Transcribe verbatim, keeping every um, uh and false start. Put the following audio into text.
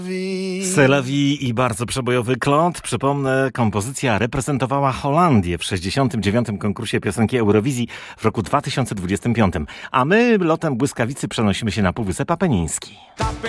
C'est la vie i bardzo przebojowy Claude. Przypomnę, kompozycja reprezentowała Holandię w sześćdziesiątym dziewiątym konkursie piosenki Eurowizji w roku dwa tysiące dwudziestym piątym. A my lotem błyskawicy przenosimy się na Półwysep Apeniński.